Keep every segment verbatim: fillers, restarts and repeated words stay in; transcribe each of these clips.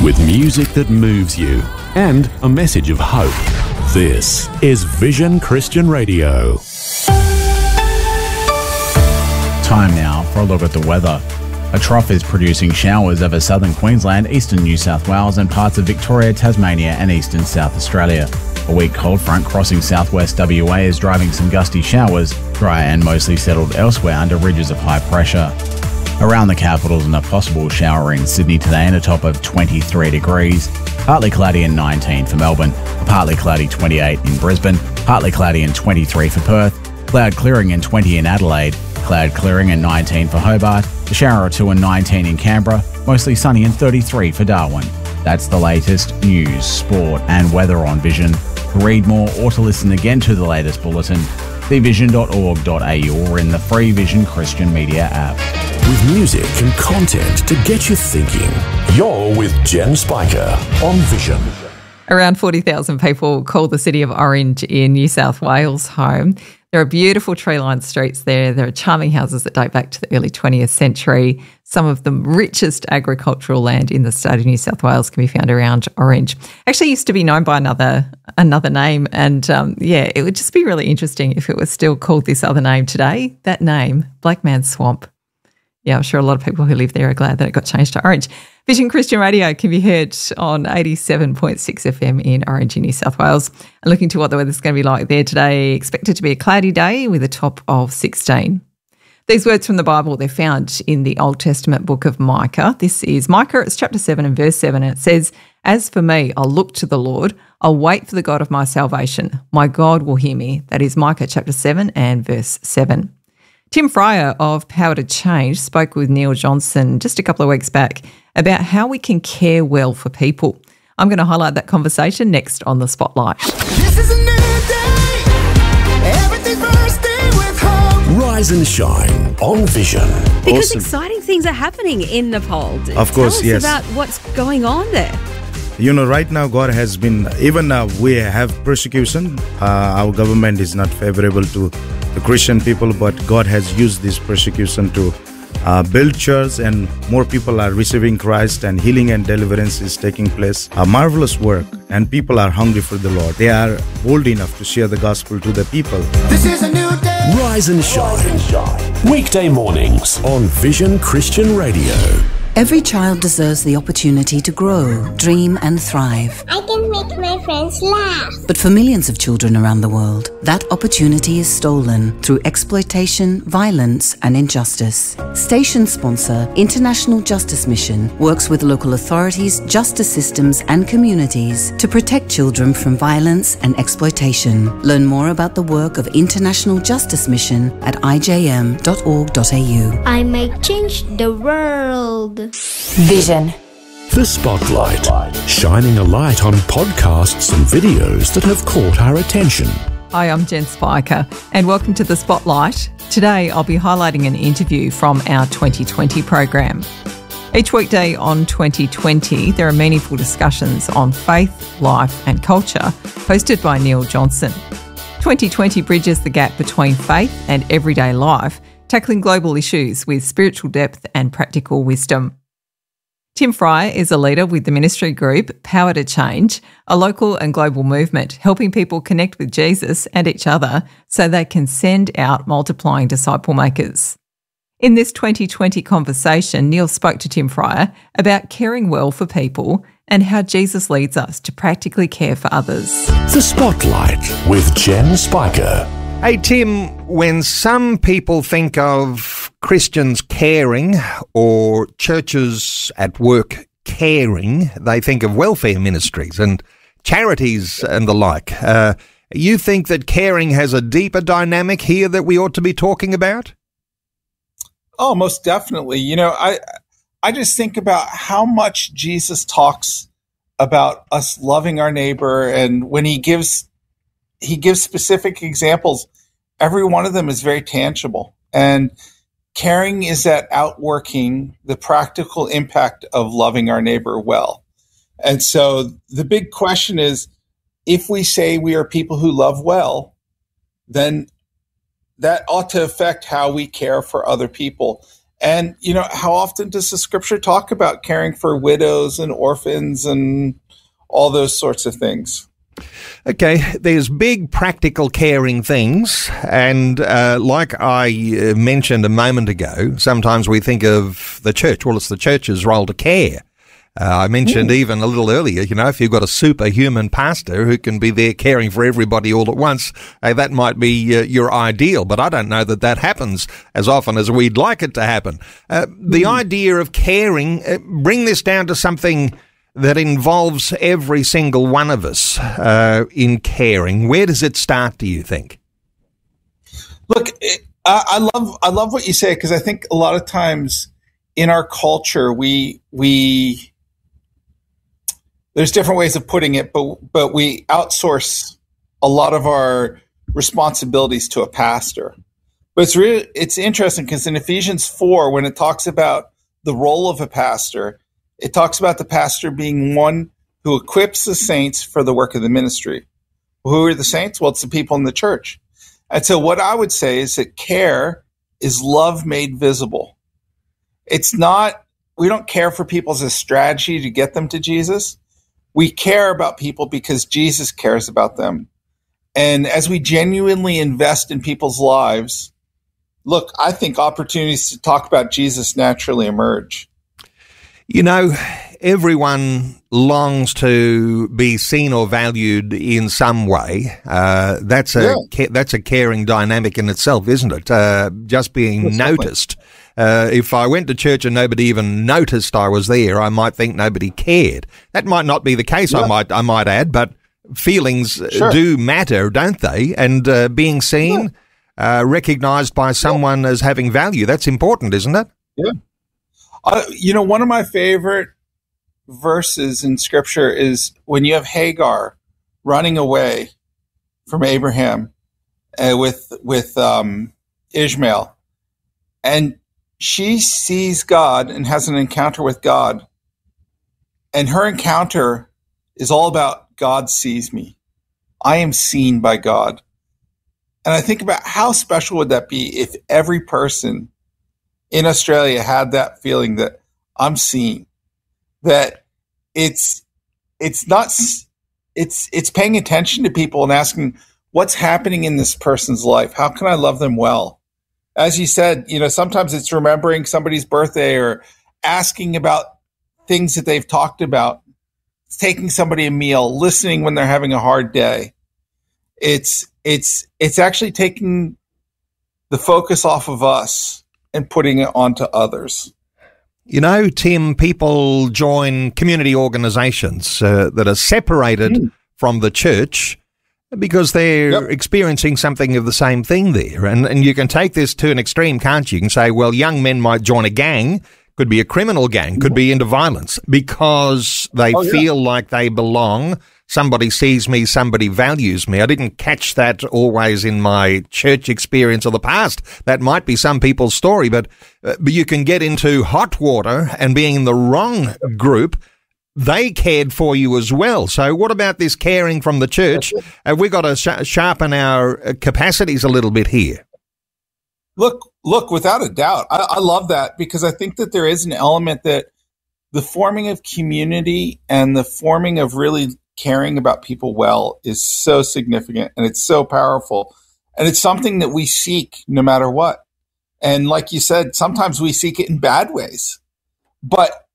with music that moves you and a message of hope. This is Vision Christian Radio. Time now for a look at the weather. A trough is producing showers over southern Queensland, eastern New South Wales and parts of Victoria, Tasmania and eastern South Australia. A weak cold front crossing southwest W A is driving some gusty showers, dry and mostly settled elsewhere under ridges of high pressure. Around the capitals and a possible shower in Sydney today and a top of twenty-three degrees. Partly cloudy and nineteen for Melbourne, a partly cloudy twenty-eight in Brisbane, partly cloudy and twenty-three for Perth, cloud clearing and twenty in Adelaide, cloud clearing and nineteen for Hobart, a shower or two and nineteen in Canberra, mostly sunny and thirty-three for Darwin. That's the latest news, sport and weather on Vision. To read more or to listen again to the latest bulletin, see vision dot org dot a u or in the free Vision Christian Media app. With music and content to get you thinking, you're with Jen Spiker on Vision. Around forty thousand people call the city of Orange in New South Wales home. There are beautiful tree-lined streets there. There are charming houses that date back to the early twentieth century. Some of the richest agricultural land in the state of New South Wales can be found around Orange. Actually used to be known by another another name, and um, yeah, it would just be really interesting if it was still called this other name today. That name, Black Man's Swamp. Yeah, I'm sure a lot of people who live there are glad that it got changed to Orange. Vision Christian Radio can be heard on eighty-seven point six F M in Orange in New South Wales. And looking to what the weather's going to be like there today, expected to be a cloudy day with a top of sixteen. These words from the Bible, they're found in the Old Testament book of Micah. This is Micah, it's chapter seven and verse seven, and it says, "As for me, I'll look to the Lord. I'll wait for the God of my salvation. My God will hear me." That is Micah chapter seven and verse seven. Tim Fryer of Power to Change spoke with Neil Johnson just a couple of weeks back about how we can care well for people. I'm going to highlight that conversation next on The Spotlight. This is a new day. Everything's bursting with hope. Rise and shine on Vision. Because Awesome. exciting things are happening in Nepal. Of course, Tell us yes. about what's going on there. You know, right now God has been, even uh, we have persecution. Uh, our government is not favorable to the Christian people, but God has used this persecution to uh, build church, and more people are receiving Christ, and healing and deliverance is taking place. A marvelous work, and people are hungry for the Lord. They are bold enough to share the gospel to the people. This is a new day. Rise and shine. Weekday mornings on Vision Christian Radio. Every child deserves the opportunity to grow, dream and thrive. I can make my friends laugh. But for millions of children around the world, that opportunity is stolen through exploitation, violence and injustice. Station sponsor International Justice Mission works with local authorities, justice systems and communities to protect children from violence and exploitation. Learn more about the work of International Justice Mission at i j m dot org dot a u. I might change the world. Vision. The Spotlight, shining a light on podcasts and videos that have caught our attention. Hi, I'm Jen Spiker and welcome to The Spotlight. Today I'll be highlighting an interview from our twenty twenty program. Each weekday on twenty twenty, there are meaningful discussions on faith, life and culture hosted by Neil Johnson. twenty twenty bridges the gap between faith and everyday life, tackling global issues with spiritual depth and practical wisdom. Tim Fryer is a leader with the ministry group Power to Change, a local and global movement helping people connect with Jesus and each other so they can send out multiplying disciple makers. In this twenty twenty conversation, Neil spoke to Tim Fryer about caring well for people and how Jesus leads us to practically care for others. The Spotlight with Jen Spiker. Hey, Tim, when some people think of Christians caring or churches at work caring, they think of welfare ministries and charities and the like. Uh, you think that caring has a deeper dynamic here that we ought to be talking about? Oh, most definitely. You know, I I just think about how much Jesus talks about us loving our neighbor, and when he gives he gives specific examples, every one of them is very tangible. And caring is that outworking the practical impact of loving our neighbor well. And so the big question is, if we say we are people who love well, then that ought to affect how we care for other people. And, you know, how often does the scripture talk about caring for widows and orphans and all those sorts of things? Okay, there's big practical caring things, and uh, like I uh, mentioned a moment ago, sometimes we think of the church. Well, it's the church's role to care. Uh, I mentioned mm. even a little earlier, you know, if you've got a superhuman pastor who can be there caring for everybody all at once, uh, that might be uh, your ideal. But I don't know that that happens as often as we'd like it to happen. Uh, the mm. idea of caring, uh, bring this down to something that involves every single one of us uh, in caring. Where does it start, do you think? Look, it, I, I love I love what you say, because I think a lot of times in our culture, we we there's different ways of putting it, but but we outsource a lot of our responsibilities to a pastor. But it's really it's interesting, because in Ephesians four, when it talks about the role of a pastor, it talks about the pastor being one who equips the saints for the work of the ministry. Who are the saints? Well, it's the people in the church. And so what I would say is that care is love made visible. It's not, we don't care for people as a strategy to get them to Jesus. We care about people because Jesus cares about them. And as we genuinely invest in people's lives, look, I think opportunities to talk about Jesus naturally emerge. You know, everyone longs to be seen or valued in some way. Uh, that's a yeah. ca- that's a caring dynamic in itself, isn't it? Uh, just being that's noticed. Uh, if I went to church and nobody even noticed I was there, I might think nobody cared. That might not be the case. Yeah. I might I might add, but feelings sure. do matter, don't they? And uh, being seen, yeah. uh, recognised by someone yeah. as having value, that's important, isn't it? Yeah. Uh, you know, one of my favorite verses in Scripture is when you have Hagar running away from Abraham uh, with with um, Ishmael, and she sees God and has an encounter with God, and her encounter is all about God sees me. I am seen by God. And I think about how special would that be if every person in Australia had that feeling that I'm seen, that it's it's not it's it's paying attention to people and asking what's happening in this person's life. How can I love them well? As you said, you know, sometimes it's remembering somebody's birthday or asking about things that they've talked about. It's taking somebody a meal, listening when they're having a hard day. It's it's it's actually taking the focus off of us and putting it onto others. You know, Tim, people join community organisations uh, that are separated mm. from the church because they're yep. experiencing something of the same thing there. And, and you can take this to an extreme, can't you? You can say, well, young men might join a gang, could be a criminal gang, could be into violence because they oh, yeah. feel like they belong. Somebody sees me, somebody values me. I didn't catch that always in my church experience of the past. That might be some people's story, but, uh, but you can get into hot water and being in the wrong group. They cared for you as well. So what about this caring from the church? Have we got to sh- sharpen our capacities a little bit here? Look, look, without a doubt. I, I love that because I think that there is an element that the forming of community and the forming of really caring about people well is so significant and it's so powerful. And it's something that we seek no matter what. And like you said, sometimes we seek it in bad ways. But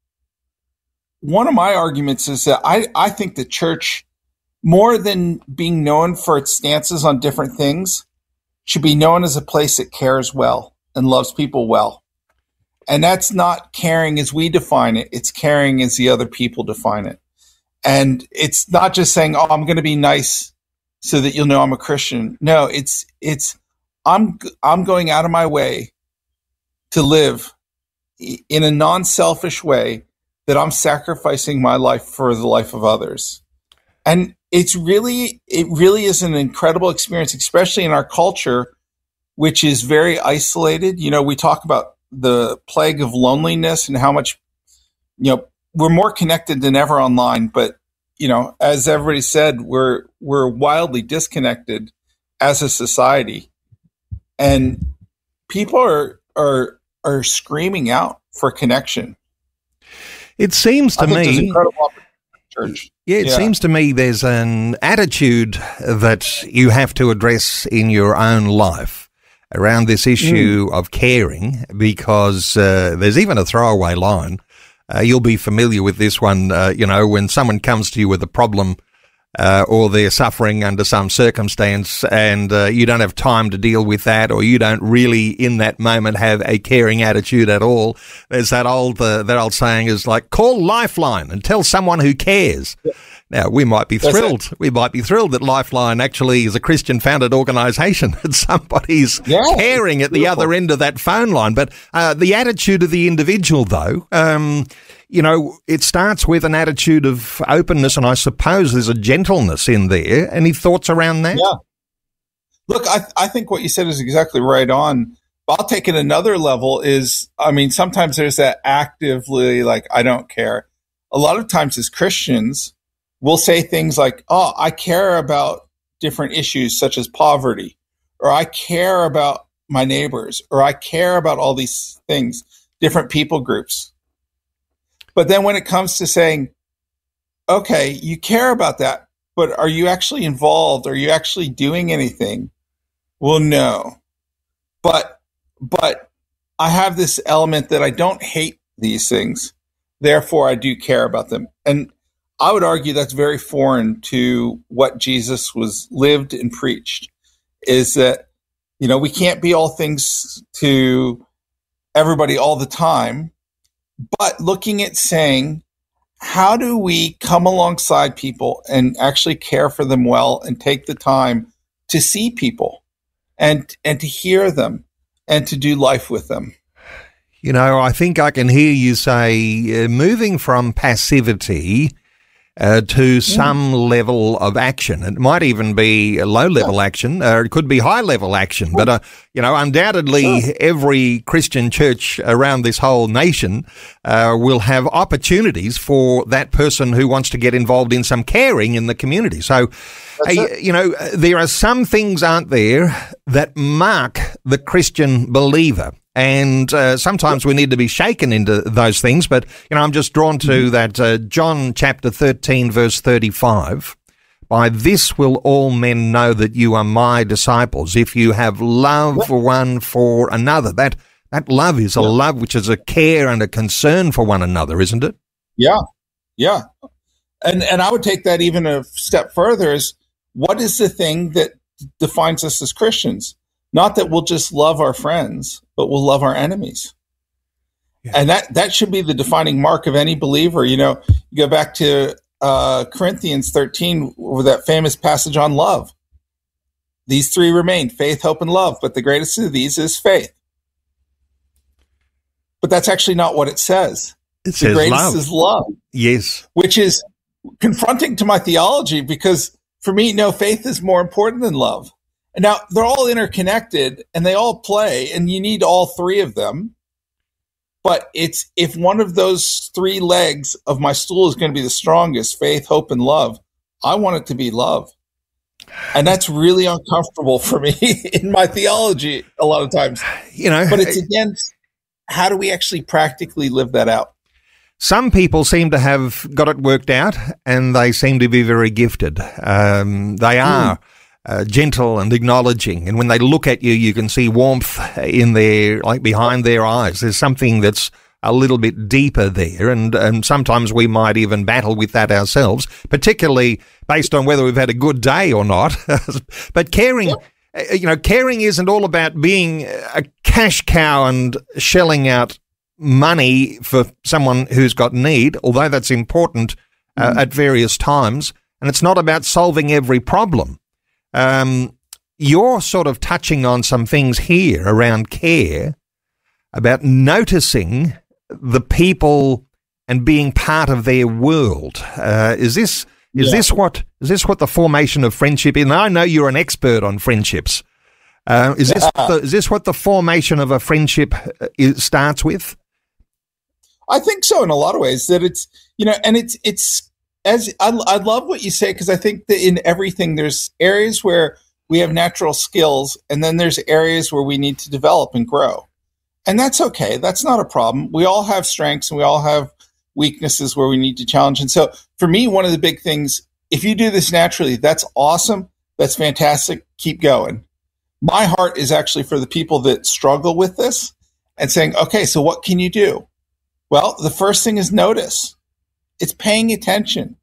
one of my arguments is that I, I think the church, more than being known for its stances on different things, should be known as a place that cares well and loves people well. And that's not caring as we define it. It's caring as the other people define it. And it's not just saying, oh, I'm going to be nice so that you'll know I'm a Christian. No, it's, it's, I'm, I'm going out of my way to live in a non-selfish way that I'm sacrificing my life for the life of others. And it's really, it really is an incredible experience, especially in our culture, which is very isolated. You know, we talk about the plague of loneliness and how much, you know, we're more connected than ever online, but you know, as everybody said, we're we're wildly disconnected as a society, and people are are are screaming out for connection. It seems to I think there's me, incredible opportunity in church. yeah, it Yeah. seems to me there's an attitude that you have to address in your own life around this issue Mm. of caring, because uh, there's even a throwaway line. Uh, you'll be familiar with this one, uh, you know, when someone comes to you with a problem uh, or they're suffering under some circumstance and uh, you don't have time to deal with that, or you don't really in that moment have a caring attitude at all. There's that old, uh, that old saying is like, call Lifeline and tell someone who cares. Yeah. Now, we might be That's thrilled. it. We might be thrilled that Lifeline actually is a Christian-founded organisation and somebody's Yeah, caring at the beautiful. other end of that phone line. But uh, the attitude of the individual, though, um, you know, it starts with an attitude of openness, and I suppose there's a gentleness in there. Any thoughts around that? Yeah. Look, I, I think what you said is exactly right on. But I'll take it another level is, I mean, sometimes there's that actively, like, I don't care. A lot of times as Christians, we'll say things like, oh, I care about different issues such as poverty, or I care about my neighbors, or I care about all these things, different people groups. But then when it comes to saying, okay, you care about that, but are you actually involved? Are you actually doing anything? Well, no. But, but I have this element that I don't hate these things. Therefore, I do care about them. And I would argue that's very foreign to what Jesus was lived and preached, is that, you know, we can't be all things to everybody all the time, but looking at saying, how do we come alongside people and actually care for them well and take the time to see people and, and to hear them and to do life with them? You know, I think I can hear you say uh, moving from passivity Uh, to some mm. level of action. It might even be a low-level yeah. action, or it could be high-level action. But, uh, you know, undoubtedly sure. every Christian church around this whole nation uh, will have opportunities for that person who wants to get involved in some caring in the community. So, uh, you know, there are some things, aren't there, that mark the Christian believer. And uh, sometimes we need to be shaken into those things. But, you know, I'm just drawn to mm-hmm. that uh, John chapter thirteen, verse thirty-five. By this will all men know that you are my disciples, if you have love yep. one for another. That that love is a yep. love which is a care and a concern for one another, isn't it? Yeah, yeah. And, and I would take that even a step further is, what is the thing that defines us as Christians? Not that we'll just love our friends, but we'll love our enemies. Yeah. And that, that should be the defining mark of any believer. You know, you go back to uh, Corinthians thirteen, with that famous passage on love. These three remain, faith, hope, and love. But the greatest of these is faith. But that's actually not what it says. It the says greatest love. is love. Yes. Which is confronting to my theology, because for me, no, faith is more important than love. And now they're all interconnected and they all play, and you need all three of them. But it's, if one of those three legs of my stool is going to be the strongest, faith, hope, and love, I want it to be love. And that's really uncomfortable for me in my theology a lot of times. You know, but it's against, how do we actually practically live that out? Some people seem to have got it worked out, and they seem to be very gifted. Um, they are. Mm. Uh, gentle and acknowledging, and when they look at you, you can see warmth in their, like behind their eyes. There's something that's a little bit deeper there, and, and sometimes we might even battle with that ourselves, particularly based on whether we've had a good day or not. But caring, yeah. you know, caring isn't all about being a cash cow and shelling out money for someone who's got need, although that's important uh, mm. at various times, and it's not about solving every problem. Um, you're sort of touching on some things here around care, about noticing the people and being part of their world. Uh, is this is yeah. this what is this what the formation of friendship is? And I know you're an expert on friendships. Uh, is this the, is this what the formation of a friendship is, starts with? I think so in a lot of ways. That it's, you know, and it's it's. As I, I love what you say, because I think that in everything, there's areas where we have natural skills, and then there's areas where we need to develop and grow. And that's okay. That's not a problem. We all have strengths and we all have weaknesses where we need to challenge. And so for me, one of the big things, if you do this naturally, that's awesome. That's fantastic. Keep going. My heart is actually for the people that struggle with this and saying, okay, so what can you do? Well, the first thing is notice. It's paying attention.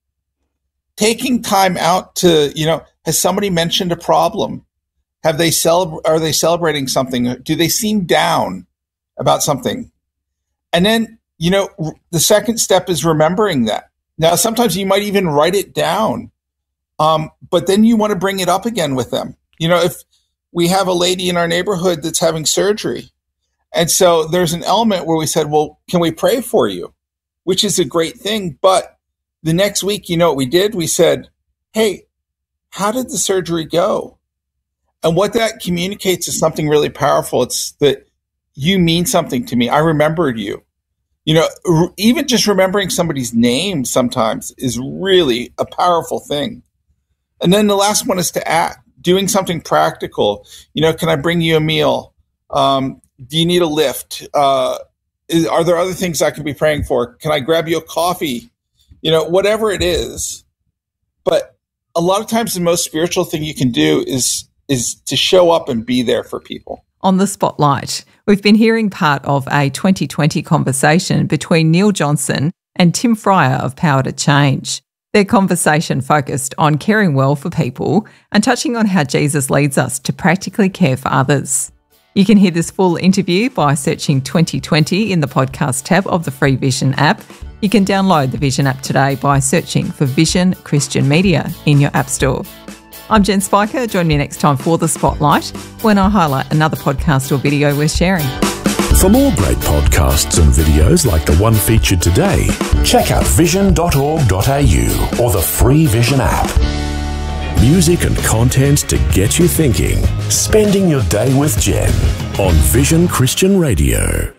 Taking time out to, you know, has somebody mentioned a problem? Have they celeb- are they celebrating something? Do they seem down about something? And then, you know, r- the second step is remembering that. Now, sometimes you might even write it down, um, but then you want to bring it up again with them. You know, if we have a lady in our neighborhood that's having surgery, and so there's an element where we said, well, can we pray for you? Which is a great thing. But the next week, you know what we did? We said, hey, how did the surgery go? And what that communicates is something really powerful. It's that you mean something to me. I remembered you. You know, r- even just remembering somebody's name sometimes is really a powerful thing. And then the last one is to act, doing something practical. You know, can I bring you a meal? Um, do you need a lift? Uh, is, are there other things I can be praying for? Can I grab you a coffee? You know, whatever it is. But a lot of times the most spiritual thing you can do is is to show up and be there for people. On the Spotlight, we've been hearing part of a twenty twenty conversation between Neil Johnson and Tim Fryer of Power to Change. Their conversation focused on caring well for people and touching on how Jesus leads us to practically care for others. You can hear this full interview by searching twenty twenty in the podcast tab of the free Vision app. You can download the Vision app today by searching for Vision Christian Media in your app store. I'm Jen Spiker. Join me next time for The Spotlight when I highlight another podcast or video we're sharing. For more great podcasts and videos like the one featured today, check out vision dot org dot a u or the free Vision app. Music and content to get you thinking. Spending your day with Jen on Vision Christian Radio.